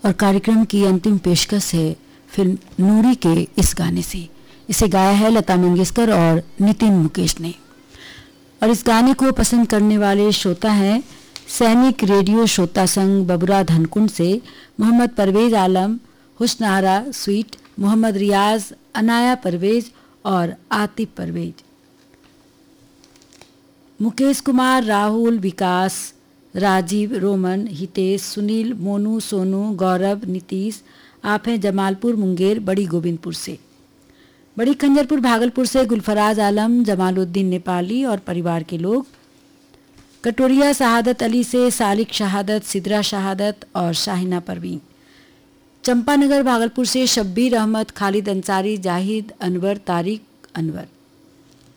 और कार्यक्रम की अंतिम पेशकश है फिल्म नूरी के इस गाने से। इसे गाया है लता मंगेशकर और नितिन मुकेश ने। और इस गाने को पसंद करने वाले श्रोता हैं सैनिक रेडियो श्रोता संघ बबुरा धनकुंड से मोहम्मद परवेज आलम, हुस्न आरा स्वीट, मोहम्मद रियाज, अनाया परवेज और आतिफ परवेज। मुकेश कुमार, राहुल, विकास, राजीव, रोमन, हितेश, सुनील, मोनू, सोनू, गौरव, नीतीश आप हैं जमालपुर मुंगेर बड़ी गोविंदपुर से। बड़ी खंजरपुर भागलपुर से गुलफराज आलम, जमालुद्दीन नेपाली और परिवार के लोग। कटोरिया शहादत अली से सालिक शहादत, सिद्रा शहादत और शाहिना परवीन। चंपानगर भागलपुर से शब्बीर अहमद, खालिद अंसारी, जाहिद अनवर, तारिक अनवर।